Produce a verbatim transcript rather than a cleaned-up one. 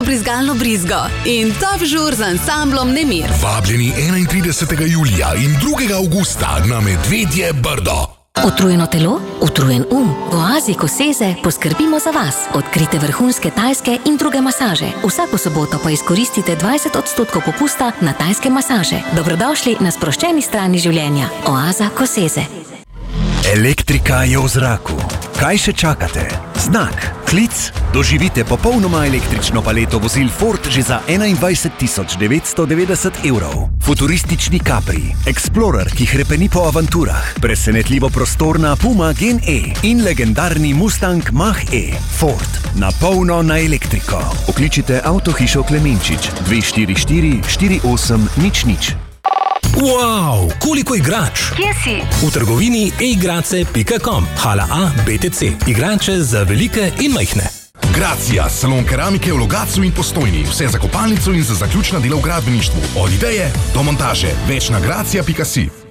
brizgalno brizgo in top žur z ansamblom Nemir. Vabljeni enaintridesetega julija in drugega avgusta na Medvedje Brdo. Utrujeno telo, utrujen um. V Oazi Koseze poskrbimo za vas. Odkrite vrhunske tajske in druge masaže. Vsako soboto pa izkoristite dvajset odstotkov popusta na tajske masaže. Dobrodošli na sproščeni strani življenja. Oaza Koseze. Elektrika je v zraku. Kaj še čakate? Znak, klic, doživite popolnoma električno paleto vozil Ford že za enaindvajset tisoč devetsto devetdeset evrov. Futuristični Capri, Explorer, ki hrepeni po avanturah, presenetljivo prostorna Puma Gen E in legendarni Mustang Mach-E. Ford, na polno na elektriko. Pokličite Avtohišo Klemenčič dve štiri štiri štiri osem nič nič. Wow, koliko igrač! Kje si? V trgovini e igrace pika com. Hala A, B T C. Igrače za velike in majhne. Gracia, salon keramike v Logatcu in Postojni. Vse za kopalnico in za zaključna dela v gradbeništvu. Od ideje do montaže. Več na gracia pika si.